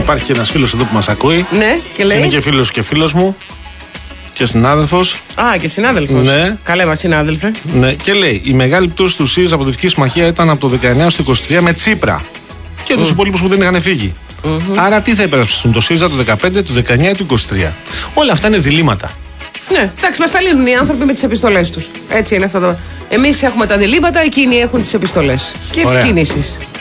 υπάρχει και ένας φίλος εδώ που μας ακούει. Ναι, και λέει. Είναι και φίλος και φίλος μου. Και συνάδελφος. Α, και συνάδελφος. Ναι. Καλέ μας συνάδελφε. Ναι, και λέει: η μεγάλη πτώση του ΣΥΡΙΖΑ από τη Δυτική Συμμαχία ήταν από το 19 στο 23 με Τσίπρα. Και τους υπόλοιπους που δεν είχαν φύγει. Άρα τι θα υπερασπιστούν, το ΣΥΡΙΖΑ, το 15, το 19 ή το 23. Όλα αυτά είναι διλήμματα. Ναι, εντάξει, μας τα λύνουν οι άνθρωποι με τις επιστολές τους. Έτσι είναι αυτό το. Εμείς έχουμε τα διλήμματα, εκείνοι έχουν τις επιστολές και τις κινήσεις.